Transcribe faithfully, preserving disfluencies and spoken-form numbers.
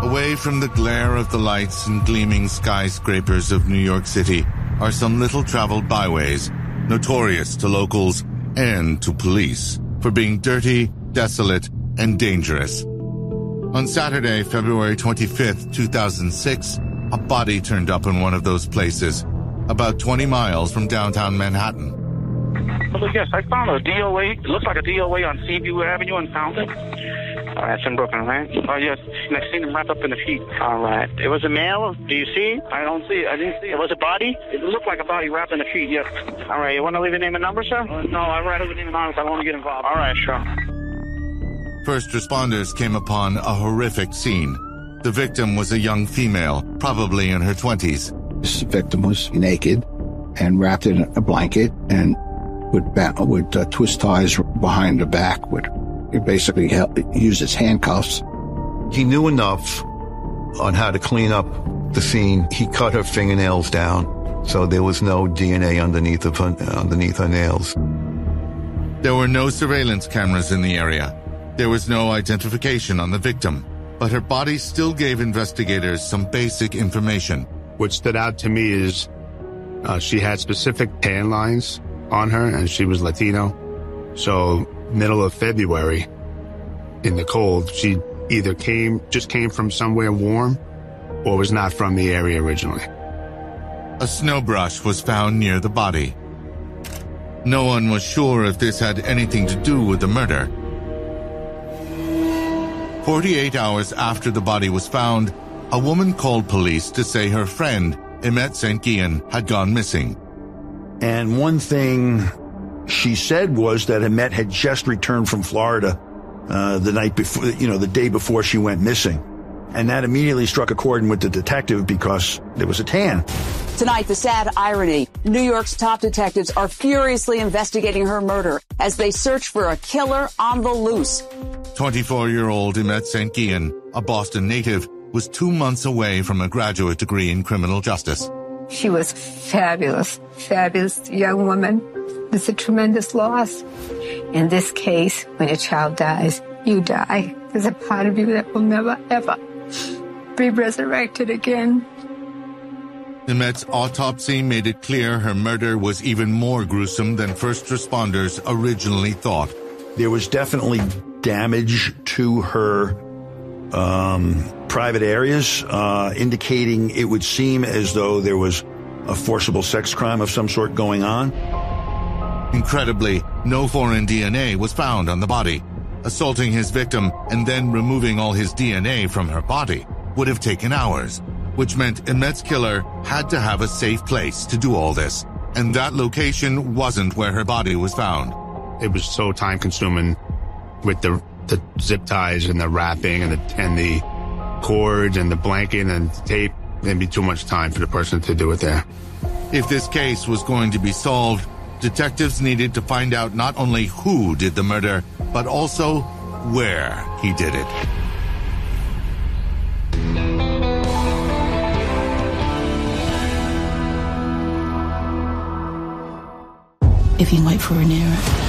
Away from the glare of the lights and gleaming skyscrapers of New York City are some little-traveled byways, notorious to locals and to police for being dirty, desolate, and dangerous. On Saturday, February twenty-fifth, two thousand six, a body turned up in one of those places, about twenty miles from downtown Manhattan. Oh, yes, I found a D O A. It looks like a D O A on Seaview Avenue in Fountain. All right, it's in Brooklyn, right? Oh, yes. And I've seen him wrapped up in the sheet. All right. It was a male? Do you see? I don't see it. I didn't see it. It was a body? It looked like a body wrapped in a sheet, yes. All right. You want to leave your name and number, sir? Uh, no, I'd rather leave your name and number. I don't want to get involved. All right, sure. First responders came upon a horrific scene. The victim was a young female, probably in her twenties. This victim was naked and wrapped in a blanket and would, ba- would uh, twist ties behind her back, would basically help, use his handcuffs. He knew enough on how to clean up the scene. He cut her fingernails down, so there was no D N A underneath of her, underneath her nails. There were no surveillance cameras in the area. There was no identification on the victim, but her body still gave investigators some basic information. What stood out to me is uh, she had specific tan lines on her, and she was Latino. So middle of February, in the cold, she either came, just came from somewhere warm or was not from the area originally. A snow brush was found near the body. No one was sure if this had anything to do with the murder. forty-eight hours after the body was found, a woman called police to say her friend, Imette Saint Guillen, had gone missing. And one thing she said was that Imette had just returned from Florida uh, the night before, you know, the day before she went missing. And that immediately struck a chord with the detective because there was a tan. Tonight, the sad irony. New York's top detectives are furiously investigating her murder as they search for a killer on the loose. twenty-four-year-old Imette Saint Guillen, a Boston native, was two months away from a graduate degree in criminal justice. She was fabulous, fabulous young woman. It's a tremendous loss. In this case, when a child dies, you die. There's a part of you that will never, ever be resurrected again. Imette's autopsy made it clear her murder was even more gruesome than first responders originally thought. There was definitely damage to her um, private areas, uh, indicating it would seem as though there was a forcible sex crime of some sort going on. Incredibly, no foreign D N A was found on the body. Assaulting his victim and then removing all his D N A from her body would have taken hours, which meant Imette's killer had to have a safe place to do all this, and that location wasn't where her body was found. It was so time-consuming with the the zip ties and the wrapping and the and the cords and the blanket and the tape. It'd be too much time for the person to do it there. If this case was going to be solved, detectives needed to find out not only who did the murder, but also where he did it. If you wait for an error,